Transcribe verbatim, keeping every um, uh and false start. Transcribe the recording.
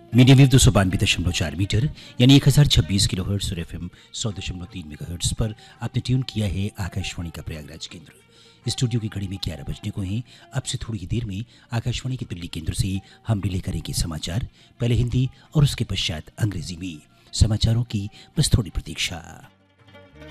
Medium wave दो सौ बानवे दशमलव चार मीटर यानी एक हजार छब्बीस किलो हर्ट्स और एफ एम सौ दशमलव तीन मेगा हर्ट्स पर आपने ट्यून किया है आकाशवाणी का प्रयागराज केंद्र। स्टूडियो की घड़ी में ग्यारह बजने को हैं। अब से थोड़ी ही देर में आकाशवाणी के दिल्ली केंद्र से हम रिले करेंगे समाचार, पहले हिंदी और उसके पश्चात अंग्रेजी में। समाचारों की बस थोड़ी प्रतीक्षा।